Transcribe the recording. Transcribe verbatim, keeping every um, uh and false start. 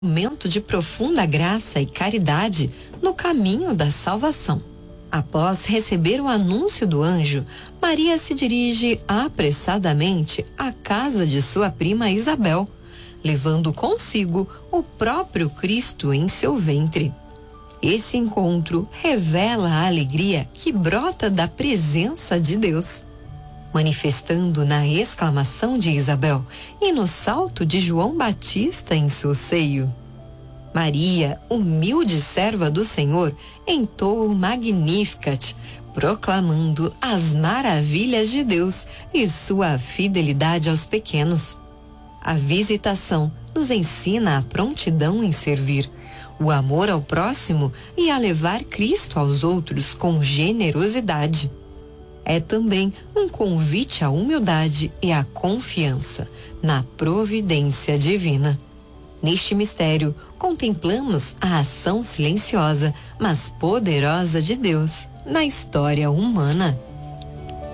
Momento de profunda graça e caridade no caminho da salvação. Após receber o anúncio do anjo, Maria se dirige apressadamente à casa de sua prima Isabel, levando consigo o próprio Cristo em seu ventre. Esse encontro revela a alegria que brota da presença de Deus, manifestando na exclamação de Isabel e no salto de João Batista em seu seio. Maria, humilde serva do Senhor, entoa o Magnificat, proclamando as maravilhas de Deus e sua fidelidade aos pequenos. A visitação nos ensina a prontidão em servir, o amor ao próximo e a levar Cristo aos outros com generosidade. É também um convite à humildade e à confiança na providência divina. Neste mistério, contemplamos a ação silenciosa, mas poderosa de Deus na história humana.